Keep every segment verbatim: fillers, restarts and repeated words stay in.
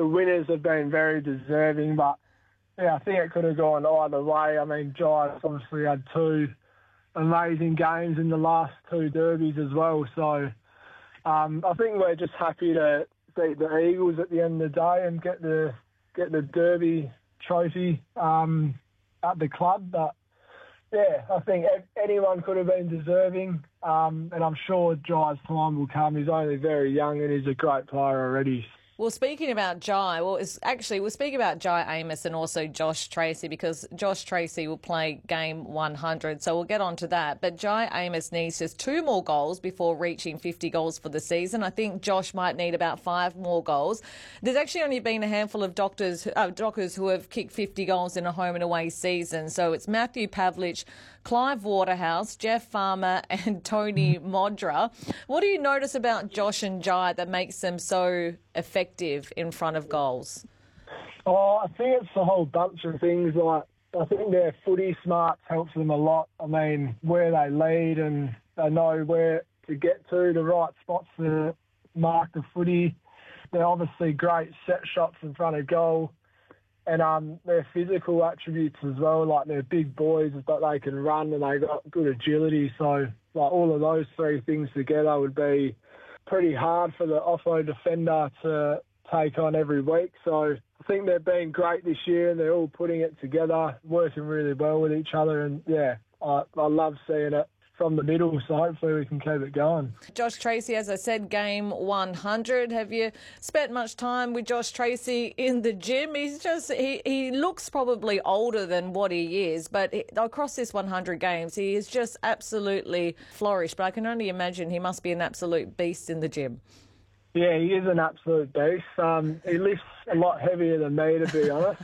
the winners have been very deserving, but yeah, I think it could have gone either way. I mean, Giants obviously had two amazing games in the last two derbies as well, so um, I think we're just happy to beat the Eagles at the end of the day and get the get the derby trophy um, at the club. But yeah, I think anyone could have been deserving, um, and I'm sure Jai's time will come. He's only very young and he's a great player already. Well, speaking about Jai, well, it's actually, we'll speak about Jai Amos and also Josh Tracy, because Josh Tracy will play game one hundred, so we'll get on to that. But Jai Amos needs just two more goals before reaching fifty goals for the season. I think Josh might need about five more goals. There's actually only been a handful of doctors, uh, Dockers who have kicked fifty goals in a home and away season. So it's Matthew Pavlich, Clive Waterhouse, Jeff Farmer and Tony Modra. What do you notice about Josh and Jai that makes them so effective in front of goals? Oh, I think it's a whole bunch of things. Like, I think their footy smarts helps them a lot. I mean, where they lead and they know where to get to, the right spots to mark the footy. They're obviously great set shots in front of goal. And um, their physical attributes as well, like they're big boys, but they can run and they got good agility. So, like, all of those three things together would be pretty hard for the offload defender to take on every week. So I think they've been great this year and they're all putting it together, working really well with each other. And yeah, I, I love seeing it from the middle, so hopefully we can keep it going. Josh Tracy, as I said, game one hundred. Have you spent much time with Josh Tracy in the gym? He's just, he, he looks probably older than what he is, but across this one hundred games, he is just absolutely flourished. But I can only imagine he must be an absolute beast in the gym. Yeah, he is an absolute beast. Um, he lifts a lot heavier than me, to be honest.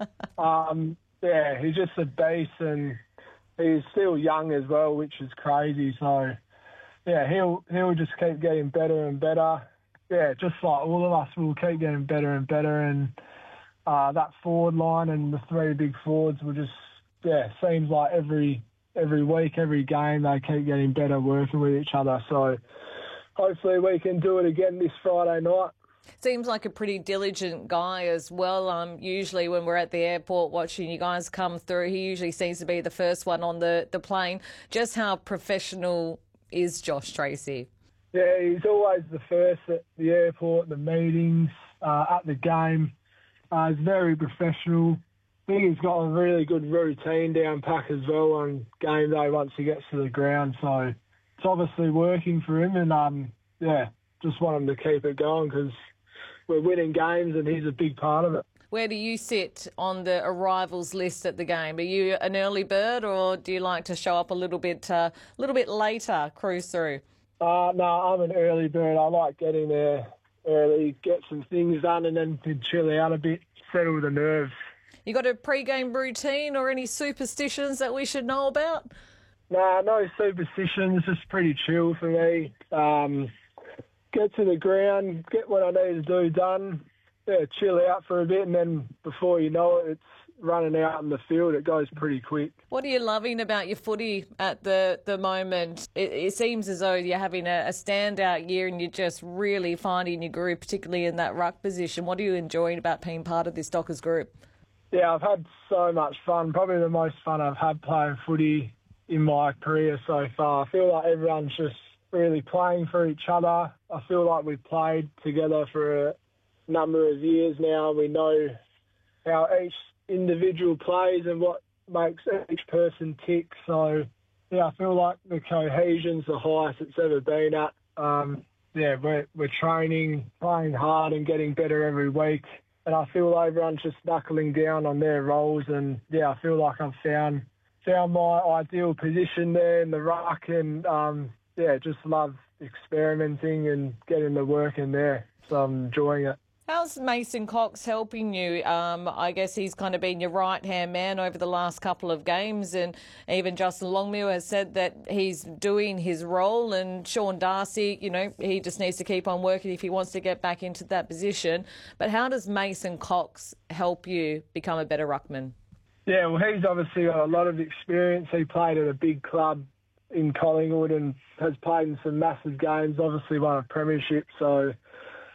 um, yeah, he's just a beast, and he's still young as well, which is crazy. So, yeah, he'll he'll just keep getting better and better. Yeah, just like all of us, we'll keep getting better and better. And uh, that forward line and the three big forwards will just, yeah, seems like every every week, every game, they keep getting better working with each other. So hopefully we can do it again this Friday night. Seems like a pretty diligent guy as well. Um, usually when we're at the airport watching you guys come through, he usually seems to be the first one on the, the plane. Just how professional is Josh Tracy? Yeah, he's always the first at the airport, the meetings, uh, at the game. Uh, he's very professional. I think he's got a really good routine down pack as well on game day once he gets to the ground. So it's obviously working for him, and um, yeah, just want him to keep it going because we're winning games and he's a big part of it. Where do you sit on the arrivals list at the game? Are you an early bird, or do you like to show up a little bit, a uh, little bit later, cruise through? Uh, no, I'm an early bird. I like getting there early, get some things done, and then to chill out a bit, settle the nerves. You got a pre-game routine or any superstitions that we should know about? Nah, no superstitions. Just pretty chill for me. Um, get to the ground, get what I need to do done, yeah, chill out for a bit, and then before you know it, it's running out in the field. It goes pretty quick. What are you loving about your footy at the, the moment? It, it seems as though you're having a, a standout year and you're just really finding your groove, particularly in that ruck position. What are you enjoying about being part of this Dockers group? Yeah, I've had so much fun. Probably the most fun I've had playing footy in my career so far. I feel like everyone's just really playing for each other. I feel like we've played together for a number of years now. We know how each individual plays and what makes each person tick. So, yeah, I feel like the cohesion's the highest it's ever been at. Um, yeah, we're, we're training, playing hard and getting better every week. And I feel like everyone's just knuckling down on their roles. And, yeah, I feel like I've found found my ideal position there in the ruck, and, um, yeah, just love experimenting and getting the work in there. So I'm enjoying it. How's Mason Cox helping you? Um, I guess he's kind of been your right-hand man over the last couple of games, and even Justin Longmuir has said that he's doing his role, and Sean Darcy, you know, he just needs to keep on working if he wants to get back into that position. But how does Mason Cox help you become a better ruckman? Yeah, well, he's obviously got a lot of experience. He played at a big club in Collingwood and has played in some massive games, obviously won a premiership. So,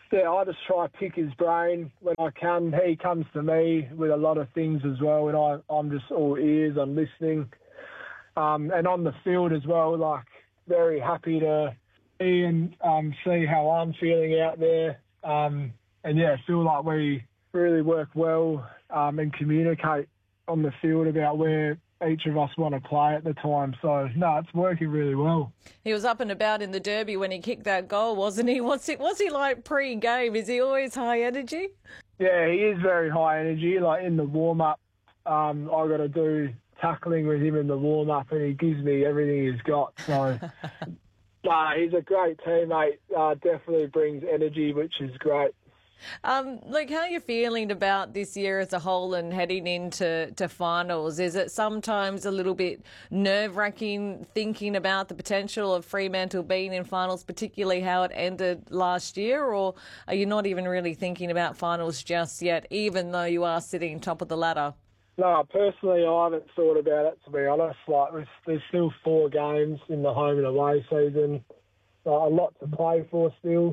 yeah, I just try to pick his brain when I can. He comes to me with a lot of things as well, and I, I'm just all ears. I'm listening. Um, and on the field as well, like, very happy to see and um, see how I'm feeling out there. Um, and, yeah, feel like we really work well um, and communicate on the field about where each of us want to play at the time. So, no, it's working really well. He was up and about in the derby when he kicked that goal, wasn't he? What's it? What's he like pre-game? Is he always high energy? Yeah, he is very high energy. Like, in the warm-up, um, I got to do tackling with him in the warm-up, and he gives me everything he's got. So, nah, he's a great teammate. Uh, definitely brings energy, which is great. Um, Luke, how are you feeling about this year as a whole and heading into to finals? Is it sometimes a little bit nerve-wracking thinking about the potential of Fremantle being in finals, particularly how it ended last year, or are you not even really thinking about finals just yet, even though you are sitting top of the ladder? No, personally, I haven't thought about it, to be honest. Like, there's, there's still four games in the home and away season, uh, a lot to play for still.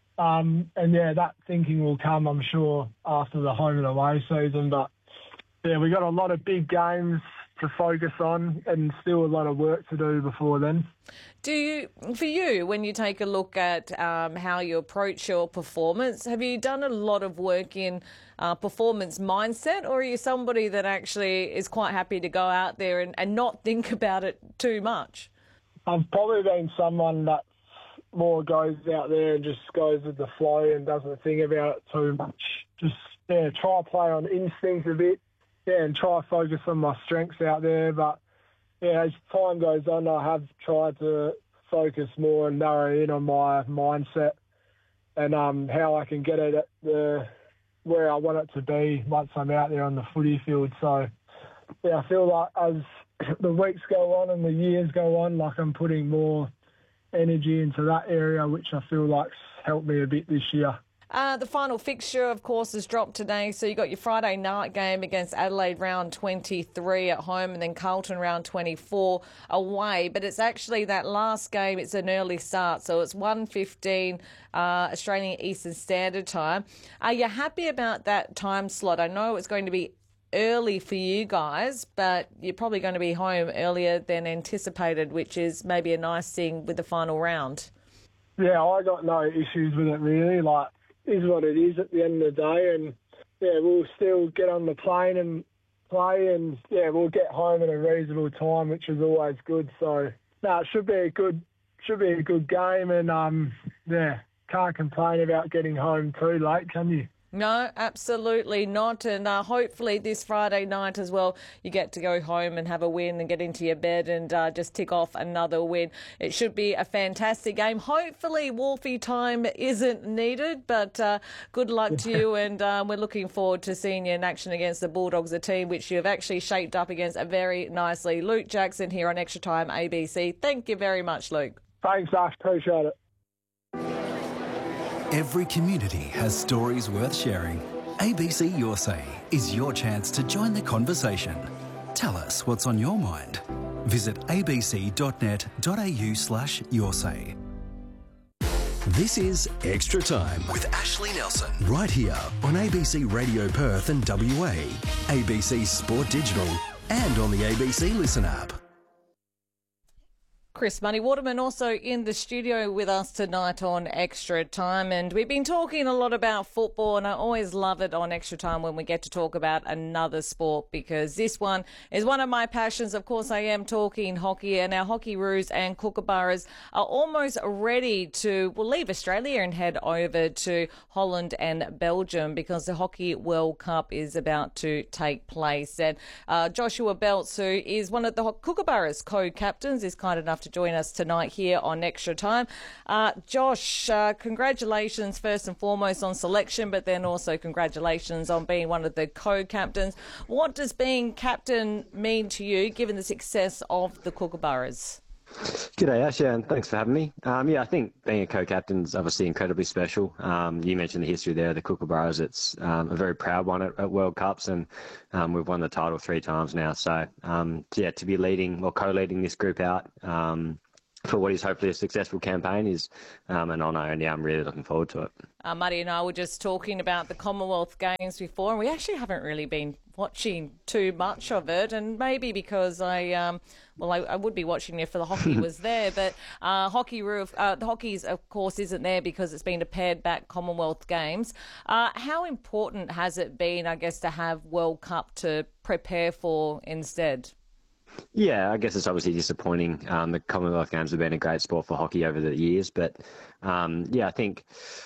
Um, and, yeah, that thinking will come, I'm sure, after the home and away season. But, yeah, we got a lot of big games to focus on and still a lot of work to do before then. Do you, for you, when you take a look at um, how you approach your performance, have you done a lot of work in uh, performance mindset, or are you somebody that actually is quite happy to go out there and, and not think about it too much? I've probably been someone that more goes out there and just goes with the flow and doesn't think about it too much. Just, yeah, try to play on instinct a bit, yeah, and try to focus on my strengths out there. But, yeah, as time goes on, I have tried to focus more and narrow in on my mindset and um, how I can get it at the where I want it to be once I'm out there on the footy field. So, yeah, I feel like as the weeks go on and the years go on, like I'm putting more energy into that area, which I feel like's helped me a bit this year. Uh, the final fixture, of course, has dropped today. So you got your Friday night game against Adelaide round twenty-three at home and then Carlton round twenty-four away. But it's actually that last game, it's an early start. So it's one fifteen uh, Australian Eastern Standard Time. Are you happy about that time slot? I know it's going to be early for you guys, but you're probably going to be home earlier than anticipated, which is maybe a nice thing with the final round. Yeah, I got no issues with it really. Like, is what it is at the end of the day, and yeah, we'll still get on the plane and play, and yeah, we'll get home at a reasonable time, which is always good. So, no, it should be a good, should be a good game, and um, yeah, can't complain about getting home too late, can you? No, absolutely not. And uh, hopefully this Friday night as well, you get to go home and have a win and get into your bed and uh, just tick off another win. It should be a fantastic game. Hopefully Wolfie time isn't needed, but uh, good luck to you. And um, we're looking forward to seeing you in action against the Bulldogs, a team which you've actually shaped up against very nicely. Luke Jackson here on Extra Time A B C. Thank you very much, Luke. Thanks, Ash. Appreciate it. Every community has stories worth sharing. A B C Your Say is your chance to join the conversation. Tell us what's on your mind. Visit abc.net.au slash your say. This is Extra Time with Ashley Nelson. Right here on A B C Radio Perth and W A, A B C Sport Digital, and on the A B C Listen app. Chris Money Waterman also in the studio with us tonight on Extra Time, and we've been talking a lot about football, and I always love it on Extra Time when we get to talk about another sport, because this one is one of my passions. Of course, I am talking hockey, and our Hockey Roos and Kookaburras are almost ready to well, leave Australia and head over to Holland and Belgium, because the Hockey World Cup is about to take place. And uh, Joshua Belts, who is one of the Kookaburras co-captains, is kind enough to join us tonight here on Extra Time. Uh, Josh, uh, congratulations first and foremost on selection, but then also congratulations on being one of the co-captains. What does being captain mean to you, given the success of the Kookaburras? G'day, Ash, and thanks for having me. Um, yeah, I think being a co-captain is obviously incredibly special. Um, you mentioned the history there, the Kookaburras. It's um, a very proud one at, at World Cups, and um, we've won the title three times now. So, um, yeah, to be leading or co-leading this group out um, for what is hopefully a successful campaign is um, an honour, and yeah, I'm really looking forward to it. Uh, Muddy and I were just talking about the Commonwealth Games before, and we actually haven't really been watching too much of it, and maybe because I, um, well, I, I would be watching it for the hockey was there, but uh, hockey, uh, the hockey's of course isn't there because it's been a pared back Commonwealth Games. Uh, how important has it been, I guess, to have World Cup to prepare for instead? Yeah, I guess it's obviously disappointing. Um, the Commonwealth Games have been a great sport for hockey over the years, but um, yeah, I think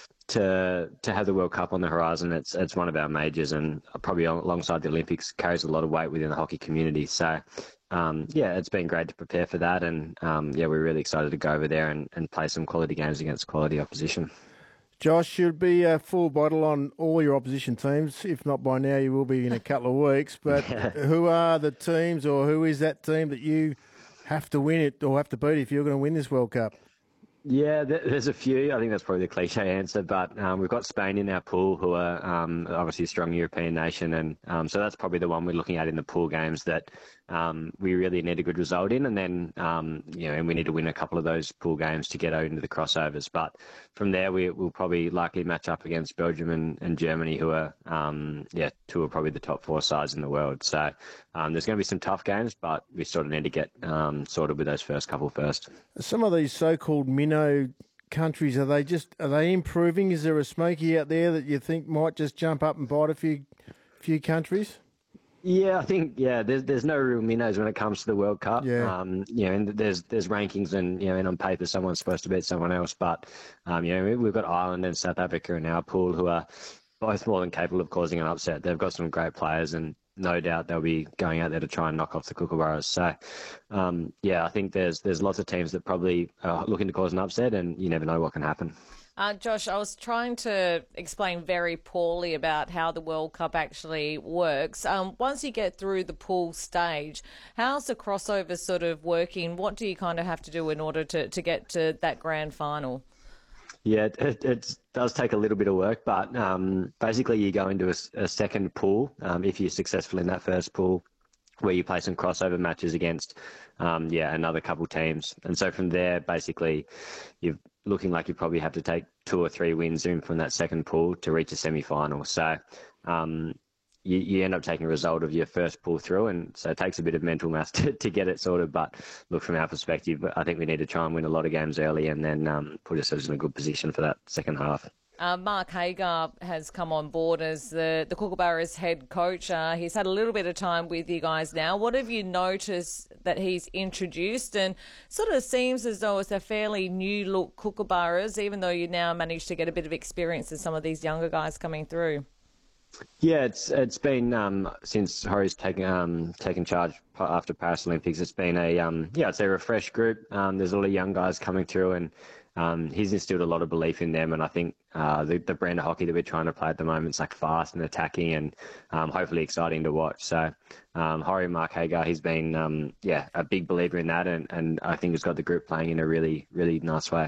to to have the World Cup on the horizon, it's it's one of our majors, and probably alongside the Olympics carries a lot of weight within the hockey community. So um, yeah, it's been great to prepare for that, and um, yeah, we're really excited to go over there and, and play some quality games against quality opposition. Josh, should be a full bottle on all your opposition teams. If not by now, you will be in a couple of weeks. But who are the teams, or who is that team that you have to win it or have to beat if you're going to win this World Cup? Yeah, there's a few. I think that's probably the cliche answer, but um, we've got Spain in our pool, who are um, obviously a strong European nation, and um, so that's probably the one we're looking at in the pool games that um, we really need a good result in, and then um, you know, and we need to win a couple of those pool games to get out into the crossovers. But from there, we will probably likely match up against Belgium and, and Germany, who are um, yeah, two are probably the top four sides in the world. So um, there's going to be some tough games, but we sort of need to get um, sorted with those first couple first. Some of these so-called minnow countries, are they just are they improving? Is there a smoky out there that you think might just jump up and bite a few few countries? Yeah, I think yeah. There's there's no real minnows when it comes to the World Cup. Yeah. Um, you know, and there's there's rankings, and you know, and on paper someone's supposed to beat someone else, but um, you know, we've got Ireland and South Africa in our pool who are both more than capable of causing an upset. They've got some great players, and no doubt they'll be going out there to try and knock off the Kookaburras. So, um, yeah, I think there's there's lots of teams that probably are looking to cause an upset, and you never know what can happen. Uh, Josh, I was trying to explain very poorly about how the World Cup actually works. Um, once you get through the pool stage, how's the crossover sort of working? What do you kind of have to do in order to, to get to that grand final? Yeah, it, it does take a little bit of work, but um, basically you go into a, a second pool um, if you're successful in that first pool, where you play some crossover matches against, um, yeah, another couple teams. And so from there, basically, you're looking like you probably have to take two or three wins in from that second pool to reach a semi-final. So um, you, you end up taking a result of your first pull through, and so it takes a bit of mental mass to, to get it sorted. But look, from our perspective, I think we need to try and win a lot of games early, and then um, put ourselves in a good position for that second half. Uh, Mark Hagar has come on board as the, the Kookaburras head coach. Uh, he's had a little bit of time with you guys now. What have you noticed that he's introduced? And sort of seems as though it's a fairly new look Kookaburras, even though you now managed to get a bit of experience as some of these younger guys coming through. Yeah, it's it's been um, since Horry's taken um, taken charge after Paris Olympics. It's been a um, yeah, it's a refreshed group. Um, there's a lot of young guys coming through, and um, he's instilled a lot of belief in them. And I think uh, the the brand of hockey that we're trying to play at the moment is like fast and attacking, and um, hopefully exciting to watch. So um, Horry Mark Hagar, he's been um, yeah a big believer in that, and, and I think he's got the group playing in a really really nice way.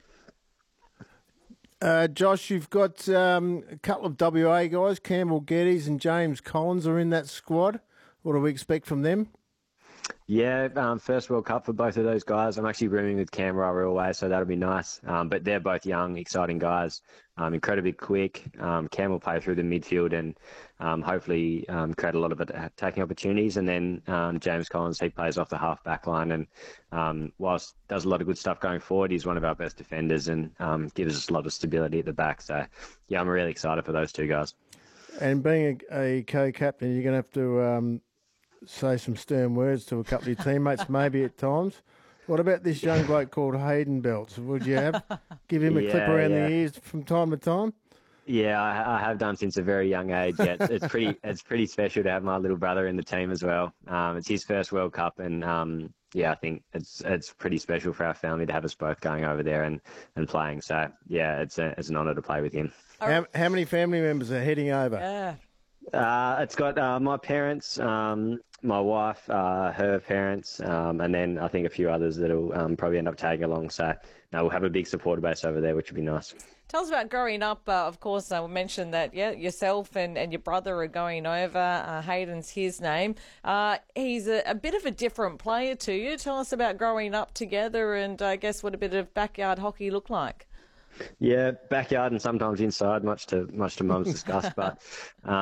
Uh, Josh, you've got um, a couple of W A guys, Campbell Geddes and James Collins are in that squad. What do we expect from them? Yeah, um, first World Cup for both of those guys. I'm actually rooming with Canberra real way, so that'll be nice. Um, but they're both young, exciting guys, um, incredibly quick. Um, Cam will play through the midfield and um, hopefully um, create a lot of attacking opportunities. And then um, James Collins, he plays off the half back line, and um, whilst does a lot of good stuff going forward, he's one of our best defenders and um, gives us a lot of stability at the back. So, yeah, I'm really excited for those two guys. And being a, a co-captain, you're going to have to um, say some stern words to a couple of your teammates, maybe at times. What about this young bloke called Hayden Belts? Would you have give him a yeah, clip around yeah. the ears from time to time? Yeah, I, I have done since a very young age. Yeah, it's, it's pretty it's pretty special to have my little brother in the team as well. Um, it's his first World Cup, and um, yeah, I think it's it's pretty special for our family to have us both going over there and, and playing. So yeah, it's a, it's an honour to play with him. How, how many family members are heading over? Yeah. Uh, it's got uh, my parents, um, my wife, uh, her parents, um, and then I think a few others that'll um, probably end up tagging along. So no, we'll have a big supporter base over there, which would be nice. Tell us about growing up. Uh, of course, I mentioned that, yeah, yourself and, and your brother are going over. Uh, Hayden's his name. Uh, he's a, a bit of a different player to you. Tell us about growing up together and I guess what a bit of backyard hockey looked like. Yeah, backyard and sometimes inside, much to much to Mum's disgust. But um,